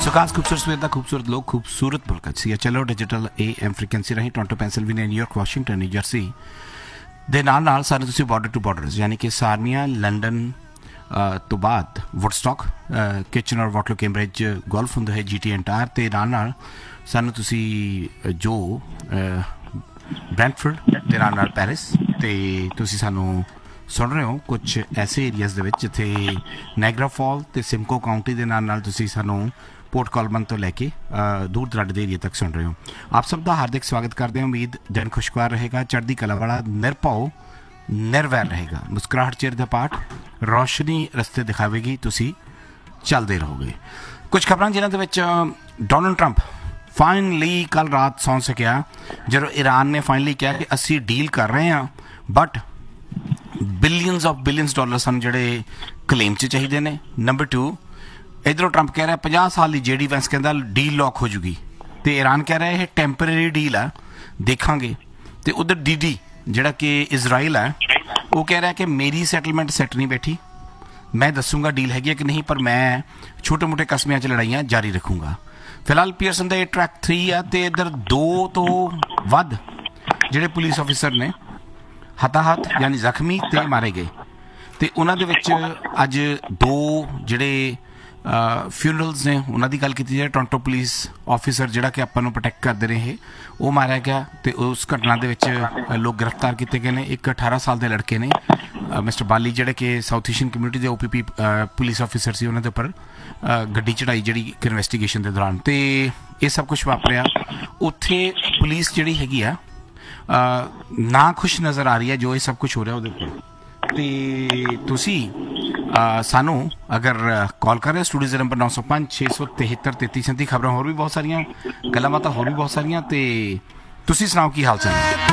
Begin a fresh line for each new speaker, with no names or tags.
सो खास खूबसूरत सवेर का खूबसूरत लोग खूबसूरत मुल्क सी चलो digital AM frequency Rahi Toronto Pennsylvania New York Washington New Jersey ਦੇ ਨਾਲ ਸਾਰੇ ਤੁਸੀਂ ਬਾਰਡਰ ਟੂ ਬਾਰਡਰ ਯਾਨੀ ਕਿ ਸਾਰਨੀਆ ਲੰਡਨ ਤੋਂ ਬਾਅਦ ਵੁੱਡਸਟੌਕ ਕਿਚਨਰ ਵਾਟਰਲੋ ਕੈਂਬਰਿਜ ਗੋਲਫ ਹੁੰਦਾ ਹੈ GT ਐਂਟਾਇਰ ਤੇ ਨਾਲ ਸਾਨੂੰ ਤੁਸੀਂ ਜੋ ਬ੍ਰੈਂਟਫੋਰਡ ਦੇ ਨਾਲ ਪੈਰਿਸ ਤੇ ਤੁਸੀਂ ਸਾਨੂੰ ਸੁਣ ਰਹੇ ਹੋ ਕੁਝ ਐਸੇ ਏਰੀਆਜ਼ ਦੇ ਵਿੱਚ ਜਿੱਥੇ ਨਾਇਗਰਾ ਫਾਲ ਤੇ ਸਿਮਕੋ ਕਾਉਂਟੀ ਦੇ ਨਾਲ ਤੁਸੀਂ ਸਾਨੂੰ पोर्ट कॉलमन तो लैके दूर दराडे के एरिए तक सुन रहे हो। आप सब का हार्दिक स्वागत करते हैं। उम्मीद दिन खुशगवार रहेगा, चढ़ती कला वाला, निरभव निर्वैर रहेगा, मुस्कुराहट चेहरे का पाठ, रोशनी रस्ते दिखावेगी, तुसी चलते रहोगे। कुछ खबर जिन्होंने डोनाल्ड ट्रंप फाइनली कल रात सौ सकिया जो ईरान ने फाइनली कहा कि असी डील कर रहे हैं बट बिलियंस डॉलर सन जोड़े क्लेम च चाहिए ने। नंबर 2 इधरों ट्रंप कह रहा है 50 साल की जेडी वैंस कहता डील लॉक हो जूगी तो ईरान कह रहा है यह टैंपरेरी डील है देखांगे। तो उधर डीडी जिहड़ा कि इजराइल है वो कह रहा है कि मेरी सैटलमेंट सैट नहीं बैठी, मैं दसूँगा डील हैगी कि नहीं, पर मैं छोटे मोटे कस्मियां च लड़ाइयाँ जारी रखूँगा। फिलहाल पीयरसन का ये ट्रैक 3 है तो इधर 2 तो वध जिहड़े पुलिस ऑफिसर ने हताहत यानी जख्मी ते मारे गए तो उन्होंने अज 2 जिहड़े फ्यूनरल्स ने उन्होंने गल की जाए। टोरंटो पुलिस ऑफिसर जिहड़ा कि आपां नूं प्रोटैक्ट करते रहे वो मारिया गया तो उस घटना दे विच लोग गिरफ्तार किए गए हैं। एक 18 साल के लड़के ने मिस्टर बाली जिहड़े कि साउथ एशियन कम्यूनिटी के OPP पुलिस ऑफिसर से उन्होंने उपर गड्डी चढ़ाई जिहड़ी इन्वेस्टिगेशन के दौरान तो ये सब कुछ वापरिया। उत्थे पुलिस जिहड़ी हैगी आ ना खुश नज़र आ रही है जो ये सब कुछ हो रहा है उहदे उपर। तो तुसी सानू अगर कॉल कर रहे हो स्टूडियो नंबर 905 673 3337 खबर होर भी बहुत सारिया गल्लां बातां होर भी बहुत सारिया तो तुसी सुनाओ की हाल चाल है।